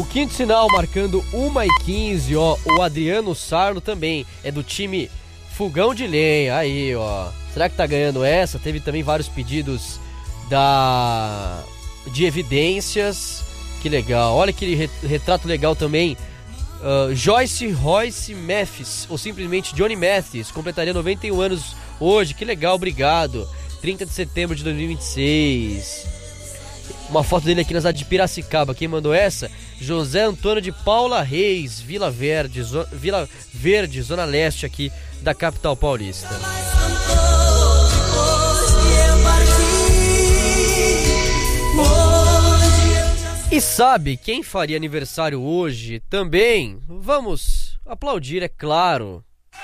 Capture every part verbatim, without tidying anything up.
quinto sinal, marcando uma e quinze, ó. O Adriano Sarlo também é do time Fogão de Lenha. Aí, ó. Será que tá ganhando essa? Teve também vários pedidos da de evidências. Que legal. Olha que retrato legal também. Uh, Joyce Royce Mathis, ou simplesmente Johnny Mathis, completaria noventa e um anos hoje. Que legal, obrigado. trinta de setembro de dois mil e vinte e seis. Uma foto dele aqui na cidade de Piracicaba. Quem mandou essa? José Antônio de Paula Reis, Vila Verde, zo... Vila Verde, zona leste aqui da capital paulista. E sabe quem faria aniversário hoje também? Vamos aplaudir, é claro.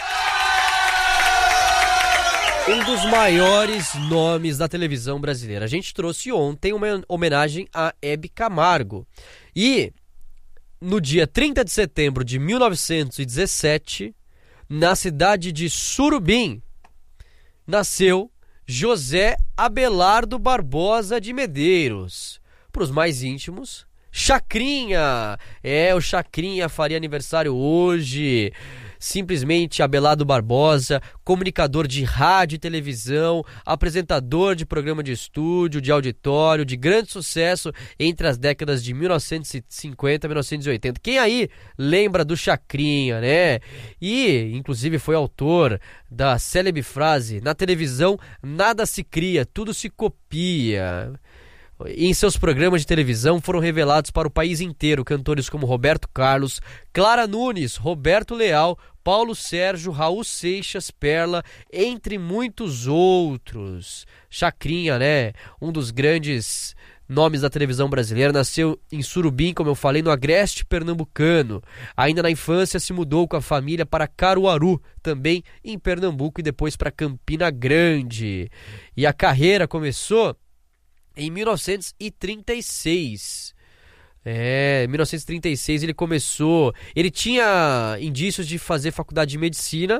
Um dos maiores nomes da televisão brasileira. A gente trouxe ontem uma homenagem a Hebe Camargo. E no dia trinta de setembro de mil novecentos e dezessete, na cidade de Surubim, nasceu José Abelardo Barbosa de Medeiros. Para os mais íntimos, Chacrinha. É, o Chacrinha faria aniversário hoje. Simplesmente Abelardo Barbosa, comunicador de rádio e televisão, apresentador de programa de estúdio, de auditório, de grande sucesso entre as décadas de mil novecentos e cinquenta e mil novecentos e oitenta. Quem aí lembra do Chacrinha, né? E, inclusive, foi autor da célebre frase: na televisão nada se cria, tudo se copia. Em seus programas de televisão foram revelados para o país inteiro cantores como Roberto Carlos, Clara Nunes, Roberto Leal, Paulo Sérgio, Raul Seixas, Perla, entre muitos outros. Chacrinha, né? Um dos grandes nomes da televisão brasileira. Nasceu em Surubim, como eu falei, no agreste pernambucano. Ainda na infância se mudou com a família para Caruaru, também em Pernambuco, e depois para Campina Grande. E a carreira começou em mil novecentos e trinta e seis. É, em mil novecentos e trinta e seis ele começou. Ele tinha indícios de fazer faculdade de medicina,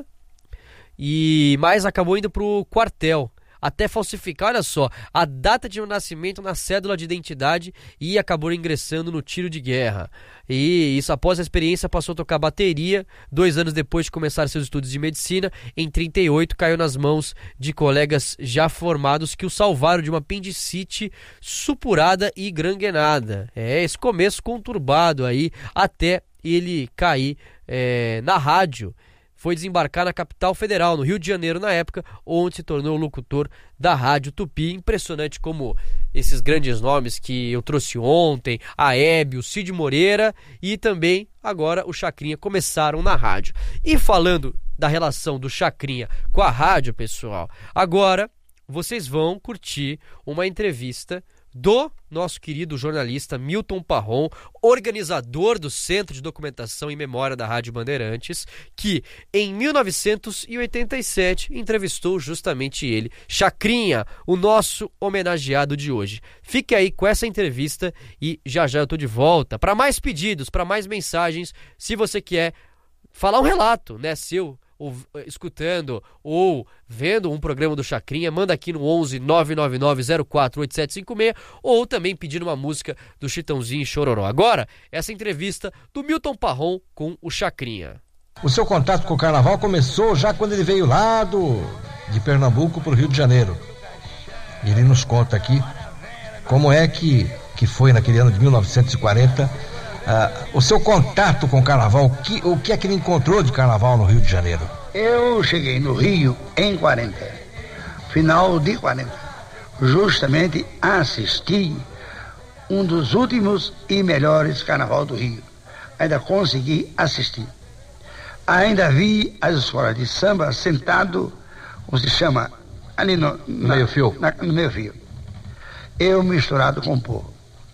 e mas acabou indo pro quartel, até falsificar, olha só, a data de nascimento na cédula de identidade, e acabou ingressando no tiro de guerra. E isso, após a experiência, passou a tocar bateria. Dois anos depois de começar seus estudos de medicina, em trinta e oito, caiu nas mãos de colegas já formados que o salvaram de uma apendicite supurada e granguenada. É, esse começo conturbado aí, até ele cair é, na rádio. Foi desembarcar na capital federal, no Rio de Janeiro, na época, onde se tornou locutor da Rádio Tupi. Impressionante como esses grandes nomes que eu trouxe ontem, a Hebe, o Cid Moreira e também agora o Chacrinha, começaram na rádio. E falando da relação do Chacrinha com a rádio, pessoal, agora vocês vão curtir uma entrevista do nosso querido jornalista Milton Parron, organizador do Centro de Documentação e Memória da Rádio Bandeirantes, que em mil novecentos e oitenta e sete entrevistou justamente ele, Chacrinha, o nosso homenageado de hoje. Fique aí com essa entrevista e já já eu tô de volta para mais pedidos, para mais mensagens. Se você quer falar um relato, né, seu, ou escutando ou vendo um programa do Chacrinha, manda aqui no onze nove nove nove zero quatro oito sete cinco seis, ou também pedindo uma música do Chitãozinho e Chororó. Agora, essa entrevista do Milton Parron com o Chacrinha. O seu contato com o carnaval começou já quando ele veio lá do, de Pernambuco para o Rio de Janeiro. Ele nos conta aqui como é que, que foi naquele ano de mil novecentos e quarenta, Uh, o seu contato com o carnaval, o que, o que é que ele encontrou de carnaval no Rio de Janeiro? Eu cheguei no Rio em quarenta, final de quarenta, justamente assisti um dos últimos e melhores carnaval do Rio. Ainda consegui assistir. Ainda vi as escolas de samba sentado, como se chama, ali no, no meio fio. Na, no meio fio. Eu misturado com o povo.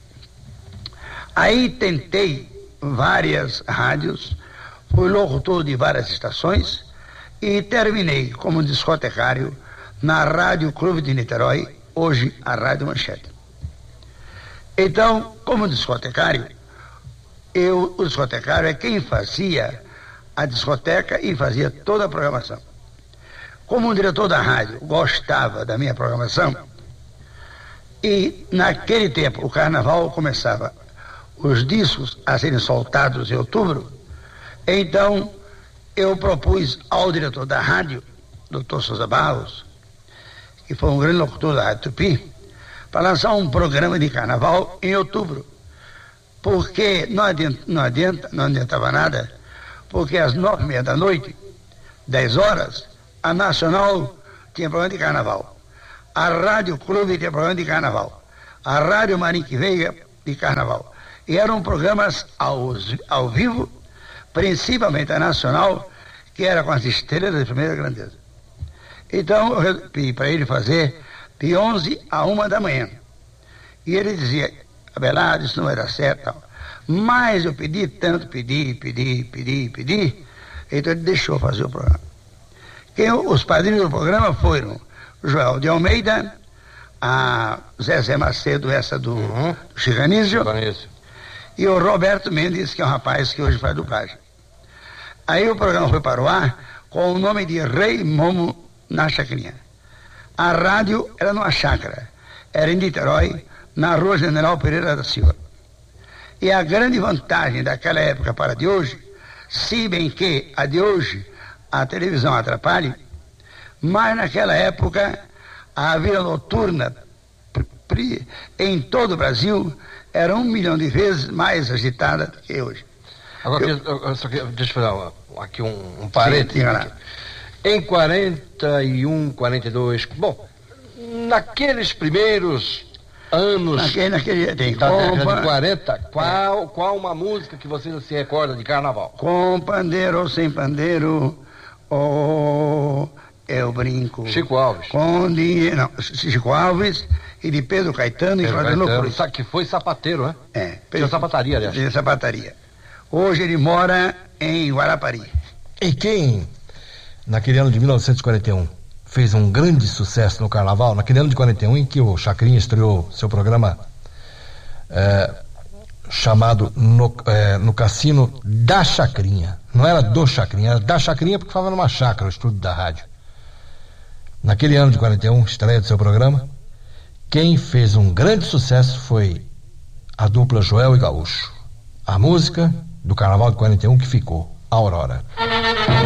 Aí tentei várias rádios, fui locutor de várias estações e terminei como discotecário na Rádio Clube de Niterói, hoje a Rádio Manchete. Então, como discotecário, eu, o discotecário é quem fazia a discoteca e fazia toda a programação. Como o diretor da rádio gostava da minha programação, e naquele tempo o carnaval começava os discos a serem soltados em outubro, então eu propus ao diretor da rádio, doutor Souza Barros, que foi um grande locutor da Rádio Tupi, para lançar um programa de carnaval em outubro. Porque não adianta, não adianta, não adiantava nada, porque às nove e meia da noite, dez horas, a Nacional tinha programa de carnaval. A Rádio Clube tinha programa de carnaval. A Rádio Marique Veiga de carnaval. E eram programas ao, ao vivo, principalmente a Nacional, que era com as estrelas de primeira grandeza. Então eu pedi para ele fazer de onze a uma da manhã. E ele dizia, Abelardo, isso não era certo, não. Mas eu pedi tanto, pedi, pedi, pedi, pedi, então ele deixou fazer o programa. Quem, os padrinhos do programa foram Joel de Almeida, a Zezé Macedo, essa do, uhum. do Chicanísio, e o Roberto Mendes, que é um rapaz que hoje faz dublagem. Aí o programa foi para o ar com o nome de Rei Momo na Chacrinha. A rádio era numa chácara, era em Niterói, na rua General Pereira da Silva. E a grande vantagem daquela época para a de hoje, se bem que a de hoje a televisão atrapalhe, mas naquela época a vida noturna em todo o Brasil era um milhão de vezes mais agitada do que hoje. Agora, eu, eu, eu só queria, deixa eu fazer aqui um, um parênteses. Em quarenta e um, quarenta e dois, bom, naqueles primeiros anos naquele, naquele, tem, da compa, década de quarenta, qual, é. qual uma música que você se recorda de carnaval? Com pandeiro ou sem pandeiro, oh, eu brinco. Chico Alves. Com dinheiro, não, Chico Alves e de Pedro Caetano Pedro e Claudio Cruz. Que foi sapateiro, né? É. Pedro, tinha sapataria, aliás. Tinha sapataria. Hoje ele mora em Guarapari. E quem, naquele ano de mil novecentos e quarenta e um, fez um grande sucesso no carnaval, naquele ano de quarenta e um em que o Chacrinha estreou seu programa é, chamado no, é, no Cassino da Chacrinha. Não era do Chacrinha, era da Chacrinha porque falava numa chácara, o estúdio da rádio. Naquele ano de quarenta e um, estreia do seu programa, quem fez um grande sucesso foi a dupla Joel e Gaúcho. A música do carnaval de quarenta e um que ficou, Aurora.